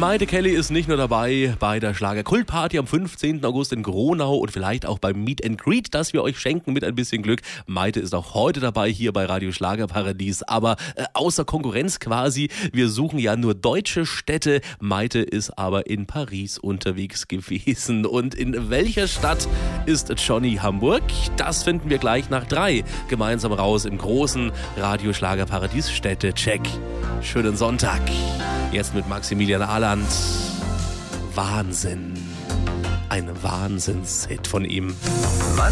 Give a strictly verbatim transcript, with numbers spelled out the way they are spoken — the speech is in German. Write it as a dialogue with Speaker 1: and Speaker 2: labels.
Speaker 1: Maite Kelly ist nicht nur dabei bei der Schlager-Kult-Party am fünfzehnten August in Gronau und vielleicht auch beim Meet and Greet, das wir euch schenken mit ein bisschen Glück. Maite ist auch heute dabei hier bei Radio Schlagerparadies, aber äh, außer Konkurrenz quasi. Wir suchen ja nur deutsche Städte. Maite ist aber in Paris unterwegs gewesen. Und in welcher Stadt ist Johnny Hamburg? Das finden wir gleich nach drei gemeinsam raus im großen Radio Schlagerparadies Städte-Check. Schönen Sonntag. Jetzt mit Maximilian Ahland. Wahnsinn. Ein Wahnsinnshit von ihm.
Speaker 2: Man